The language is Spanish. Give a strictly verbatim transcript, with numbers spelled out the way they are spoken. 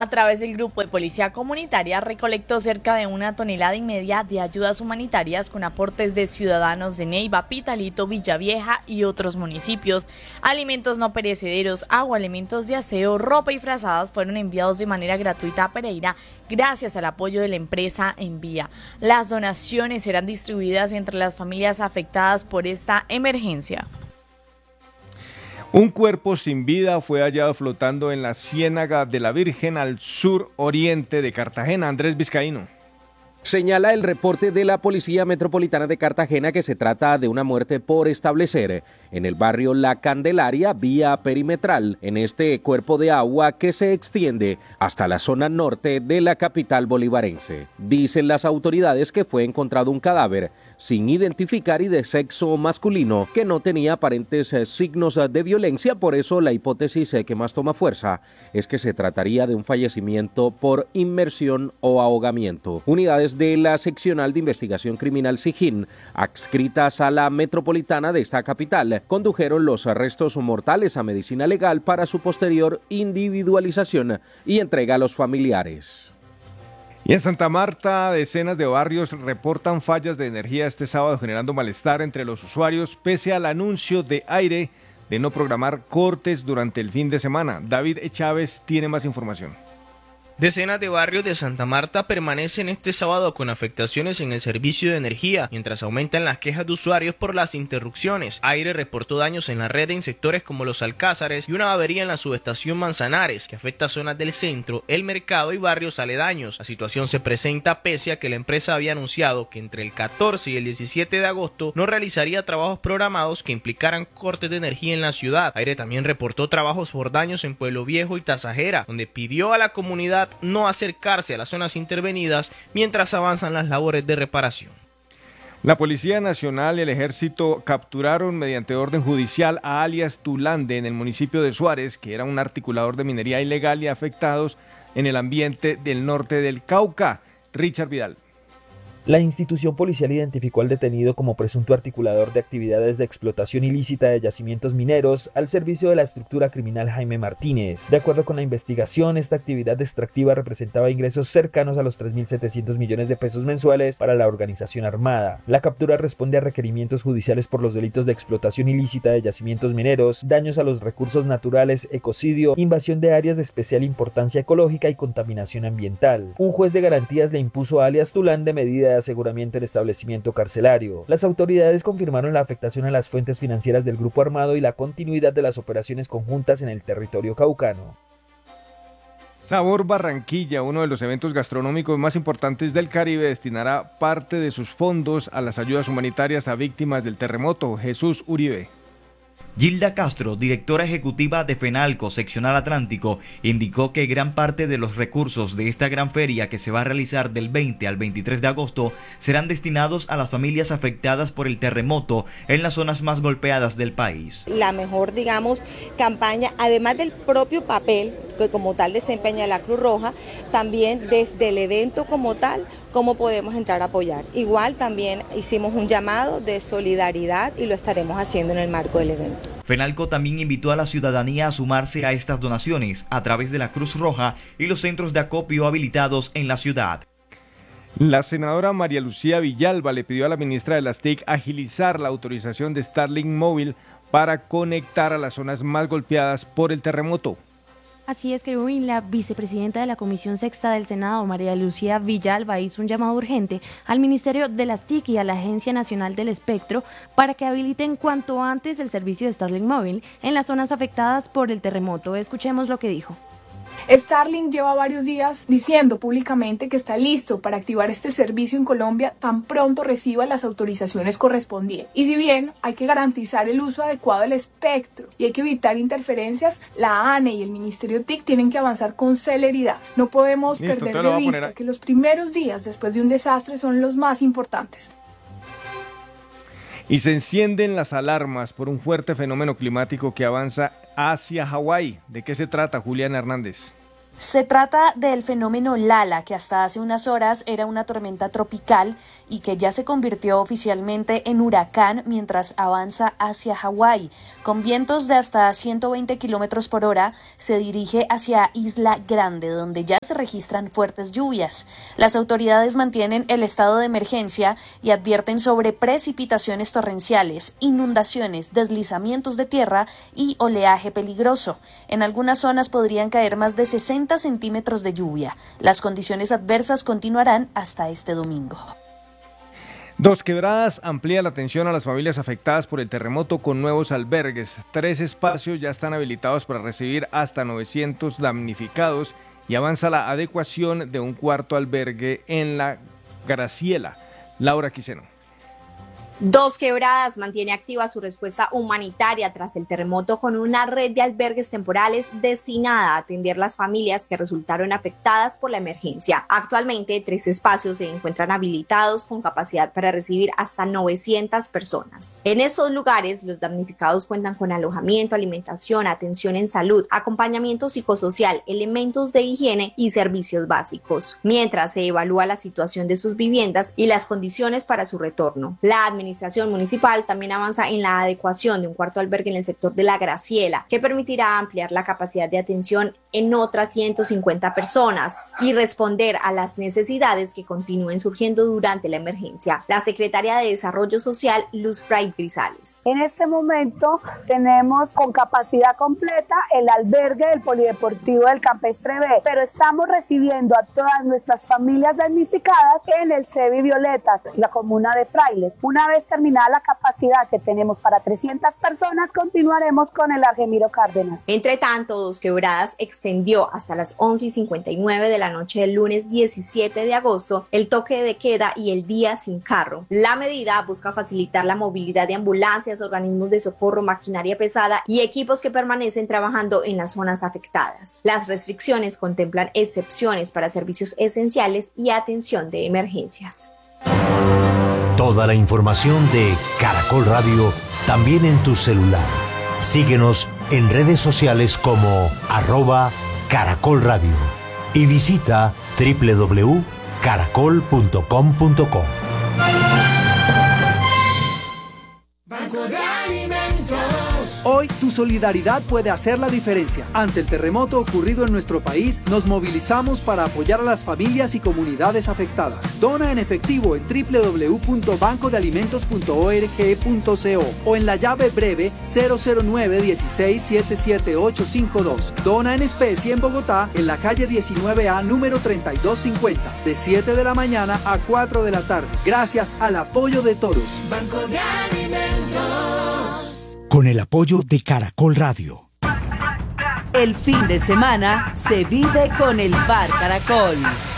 A través del grupo de policía comunitaria recolectó cerca de una tonelada y media de ayudas humanitarias con aportes de ciudadanos de Neiva, Pitalito, Villavieja y otros municipios. Alimentos no perecederos, agua, elementos de aseo, ropa y frazadas fueron enviados de manera gratuita a Pereira gracias al apoyo de la empresa Envía. Las donaciones serán distribuidas entre las familias afectadas por esta emergencia. Un cuerpo sin vida fue hallado flotando en la Ciénaga de la Virgen al sur oriente de Cartagena. Andrés Vizcaíno. Señala el reporte de la Policía Metropolitana de Cartagena que se trata de una muerte por establecer en el barrio La Candelaria, vía perimetral, en este cuerpo de agua que se extiende hasta la zona norte de la capital bolivarense. Dicen las autoridades que fue encontrado un cadáver sin identificar y de sexo masculino que no tenía aparentes signos de violencia, por eso la hipótesis que más toma fuerza es que se trataría de un fallecimiento por inmersión o ahogamiento. Unidades de la Seccional de Investigación Criminal SIGIN, adscritas a la Metropolitana de esta capital, condujeron los restos mortales a medicina legal para su posterior individualización y entrega a los familiares. Y en Santa Marta, decenas de barrios reportan fallas de energía este sábado, generando malestar entre los usuarios, pese al anuncio de Aire de no programar cortes durante el fin de semana. David Chávez tiene más información. Decenas de barrios de Santa Marta permanecen este sábado con afectaciones en el servicio de energía, mientras aumentan las quejas de usuarios por las interrupciones. Aire reportó daños en la red en sectores como Los Alcázares y una avería en la subestación Manzanares, que afecta zonas del centro, el mercado y barrios aledaños. La situación se presenta pese a que la empresa había anunciado que entre el catorce y el diecisiete de agosto no realizaría trabajos programados que implicaran cortes de energía en la ciudad. Aire también reportó trabajos por daños en Pueblo Viejo y Tasajera, donde pidió a la comunidad no acercarse a las zonas intervenidas mientras avanzan las labores de reparación. La Policía Nacional y el Ejército capturaron mediante orden judicial a alias Tulande en el municipio de Suárez, que era un articulador de minería ilegal y afectados en el ambiente del norte del Cauca. Richard Vidal. La institución policial identificó al detenido como presunto articulador de actividades de explotación ilícita de yacimientos mineros al servicio de la estructura criminal Jaime Martínez. De acuerdo con la investigación, esta actividad extractiva representaba ingresos cercanos a los tres mil setecientos millones de pesos mensuales para la organización armada. La captura responde a requerimientos judiciales por los delitos de explotación ilícita de yacimientos mineros, daños a los recursos naturales, ecocidio, invasión de áreas de especial importancia ecológica y contaminación ambiental. Un juez de garantías le impuso a alias Tulande medida de aseguramiento en establecimiento carcelario. Las autoridades confirmaron la afectación a las fuentes financieras del grupo armado y la continuidad de las operaciones conjuntas en el territorio caucano. Sabor Barranquilla, uno de los eventos gastronómicos más importantes del Caribe, destinará parte de sus fondos a las ayudas humanitarias a víctimas del terremoto. Jesús Uribe. Gilda Castro, directora ejecutiva de FENALCO, Seccional Atlántico, indicó que gran parte de los recursos de esta gran feria que se va a realizar del veinte al veintitrés de agosto serán destinados a las familias afectadas por el terremoto en las zonas más golpeadas del país. La mejor, digamos, campaña, además del propio papel que como tal desempeña la Cruz Roja, también desde el evento como tal, cómo podemos entrar a apoyar. Igual también hicimos un llamado de solidaridad y lo estaremos haciendo en el marco del evento. FENALCO también invitó a la ciudadanía a sumarse a estas donaciones a través de la Cruz Roja y los centros de acopio habilitados en la ciudad. La senadora María Lucía Villalba le pidió a la ministra de las T I C agilizar la autorización de Starlink móvil para conectar a las zonas más golpeadas por el terremoto. Así es, que hoy la vicepresidenta de la Comisión Sexta del Senado, María Lucía Villalba, hizo un llamado urgente al Ministerio de las T I C y a la Agencia Nacional del Espectro para que habiliten cuanto antes el servicio de Starlink móvil en las zonas afectadas por el terremoto. Escuchemos lo que dijo. Starlink lleva varios días diciendo públicamente que está listo para activar este servicio en Colombia tan pronto reciba las autorizaciones correspondientes. Y si bien hay que garantizar el uso adecuado del espectro y hay que evitar interferencias, la A N E y el Ministerio T I C tienen que avanzar con celeridad. No podemos Listo, perder de vista a... que los primeros días después de un desastre son los más importantes. Y se encienden las alarmas por un fuerte fenómeno climático que avanza hacia Hawái. ¿De qué se trata, Julián Hernández? Se trata del fenómeno Lala, que hasta hace unas horas era una tormenta tropical y que ya se convirtió oficialmente en huracán mientras avanza hacia Hawái. Con vientos de hasta ciento veinte kilómetros por hora, se dirige hacia Isla Grande, donde ya se registran fuertes lluvias. Las autoridades mantienen el estado de emergencia y advierten sobre precipitaciones torrenciales, inundaciones, deslizamientos de tierra y oleaje peligroso. En algunas zonas podrían caer más de sesenta centímetros de lluvia. Las condiciones adversas continuarán hasta este domingo. Dos Quebradas amplía la atención a las familias afectadas por el terremoto con nuevos albergues. Tres espacios ya están habilitados para recibir hasta novecientos damnificados y avanza la adecuación de un cuarto albergue en la Graciela. Laura Quiseno. Dos Quebradas mantiene activa su respuesta humanitaria tras el terremoto con una red de albergues temporales destinada a atender las familias que resultaron afectadas por la emergencia. Actualmente, tres espacios se encuentran habilitados con capacidad para recibir hasta novecientas personas. En estos lugares, los damnificados cuentan con alojamiento, alimentación, atención en salud, acompañamiento psicosocial, elementos de higiene y servicios básicos, mientras se evalúa la situación de sus viviendas y las condiciones para su retorno. La administración La administración municipal también avanza en la adecuación de un cuarto albergue en el sector de La Graciela, que permitirá ampliar la capacidad de atención en otras ciento cincuenta personas y responder a las necesidades que continúen surgiendo durante la emergencia. La secretaria de Desarrollo Social, Luz Fray Grisales. En este momento tenemos con capacidad completa el albergue del Polideportivo del Campestre B, pero estamos recibiendo a todas nuestras familias damnificadas en el C E B I Violeta, la comuna de Frailes. Una vez terminada la capacidad que tenemos para trescientas personas, continuaremos con el Argemiro Cárdenas. Entre tanto, Dos Quebradas extendió hasta las once y cincuenta y nueve de la noche del lunes diecisiete de agosto el toque de queda y el día sin carro. La medida busca facilitar la movilidad de ambulancias, organismos de socorro, maquinaria pesada y equipos que permanecen trabajando en las zonas afectadas. Las restricciones contemplan excepciones para servicios esenciales y atención de emergencias. Toda la información de Caracol Radio también en tu celular. Síguenos en redes sociales como arroba Caracol Radio y visita doble u doble u doble u punto caracol punto com punto co. Banco de Alimentos. Hoy tu solidaridad puede hacer la diferencia. Ante el terremoto ocurrido en nuestro país, nos movilizamos para apoyar a las familias y comunidades afectadas. Dona en efectivo en doble u doble u doble u punto banco de alimentos punto org punto co o en la llave breve cero cero nueve dieciséis siete siete ocho cinco dos. Dona en especie en Bogotá, en la calle diecinueve A número treinta y dos cincuenta, de siete de la mañana a cuatro de la tarde. Gracias al apoyo de todos. Banco de Alimentos. Con el apoyo de Caracol Radio. El fin de semana se vive con el Bar Caracol.